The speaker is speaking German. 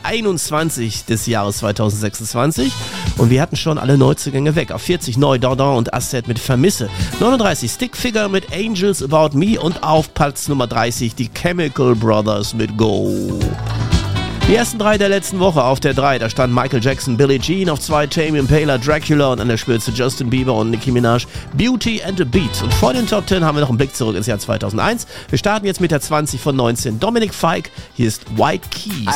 21 des Jahres 2026. Und wir hatten schon alle Neuzugänge weg. Auf 40 neu Dardin und Asset mit Vermisse. 39 Stickfigure mit Angels About Me. Und auf Platz Nummer 30 die Chemical Brothers mit Go. Die ersten 3 der letzten Woche. Auf der 3, da stand Michael Jackson, Billie Jean. Auf 2 Tame Impala, Dracula. Und an der Spitze Justin Bieber und Nicki Minaj, Beauty and the Beat. Und vor den Top 10 haben wir noch einen Blick zurück ins Jahr 2001. Wir starten jetzt mit der 20 von 19. Dominic Fike, hier ist White Keys.